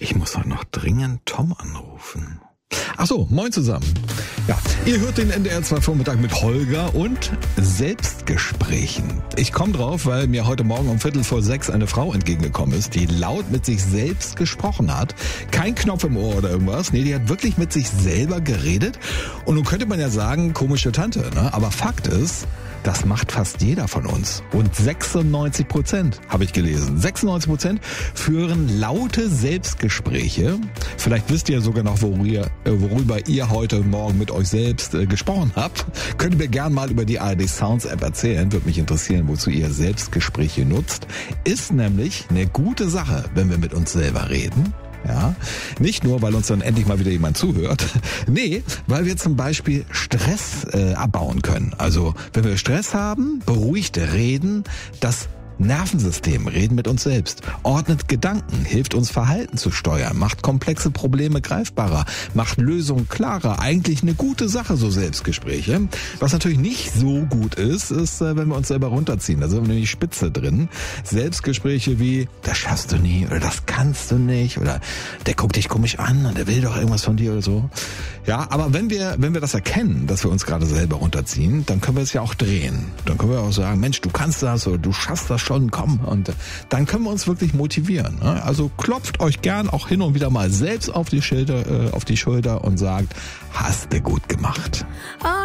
Ich muss heute noch dringend Tom anrufen. Ach so, moin zusammen. Ja, ihr hört den NDR 2 Vormittag mit Holger und Selbstgesprächen. Ich komme drauf, weil mir heute Morgen um 5:45 eine Frau entgegengekommen ist, die laut mit sich selbst gesprochen hat. Kein Knopf im Ohr oder irgendwas. Nee, die hat wirklich mit sich selber geredet. Und nun könnte man ja sagen, komische Tante, ne? Aber Fakt ist, das macht fast jeder von uns. Und 96%, habe ich gelesen, 96% führen laute Selbstgespräche. Vielleicht wisst ihr sogar noch, worüber ihr heute Morgen mit euch selbst gesprochen habt. Könnt ihr mir gern mal über die ARD Sounds App erzählen. Würde mich interessieren, wozu ihr Selbstgespräche nutzt. Ist nämlich eine gute Sache, wenn wir mit uns selber reden. Ja, nicht nur, weil uns dann endlich mal wieder jemand zuhört. Nee, weil wir zum Beispiel Stress abbauen können. Also, wenn wir Stress haben, beruhigt reden, das Nervensystem, reden mit uns selbst, ordnet Gedanken, hilft uns Verhalten zu steuern, macht komplexe Probleme greifbarer, macht Lösungen klarer. Eigentlich eine gute Sache, so Selbstgespräche. Was natürlich nicht so gut ist, wenn wir uns selber runterziehen. Da sind wir nämlich spitze drin. Selbstgespräche wie, das schaffst du nie oder das kannst du nicht oder der guckt dich komisch an und der will doch irgendwas von dir oder so. Ja, aber wenn wir das erkennen, dass wir uns gerade selber runterziehen, dann können wir es ja auch drehen. Dann können wir auch sagen, Mensch, du kannst das oder du schaffst das schon, komm. Und dann können wir uns wirklich motivieren. Also klopft euch gern auch hin und wieder mal selbst auf die Schulter und sagt, hast du gut gemacht.